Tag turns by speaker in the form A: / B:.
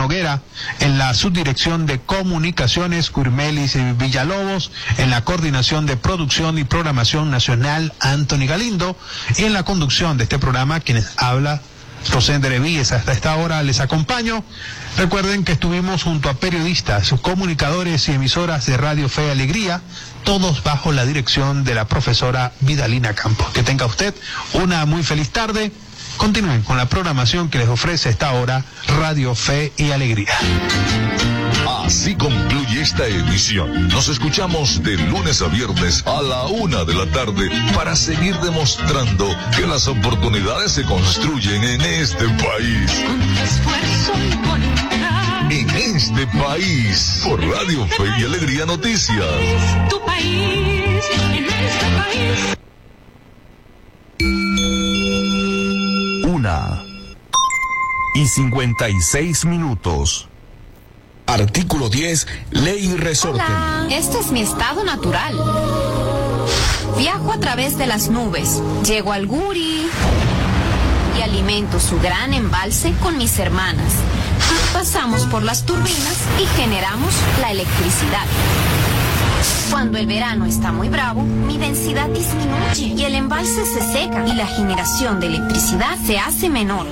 A: Noguera, en la subdirección de comunicaciones, Curmelis Villalobos, en la coordinación de producción y programación nacional, Anthony Galindo, y en la conducción de este programa, quienes habla, Rosender Evíes. Hasta esta hora les acompaño. Recuerden que estuvimos junto a periodistas, comunicadores y emisoras de Radio Fe y Alegría, todos bajo la dirección de la profesora Vidalina Campos. Que tenga usted una muy feliz tarde. Continúen con la programación que les ofrece esta hora Radio Fe y Alegría.
B: Así concluye esta emisión. Nos escuchamos de lunes a viernes a la 1 de la tarde para seguir demostrando que las oportunidades se construyen en este país.
C: Con esfuerzo y voluntad.
B: En este país, por Radio Fe y Alegría Noticias.
C: Tu país, en este país.
D: 1:56. Artículo 10, Ley y Resorte.
E: Hola, este es mi estado natural. Viajo a través de las nubes, llego al Guri y alimento su gran embalse con mis hermanas. Pasamos por las turbinas y generamos la electricidad. Cuando el verano está muy bravo, mi densidad disminuye y el embalse se seca y la generación de electricidad se hace menor.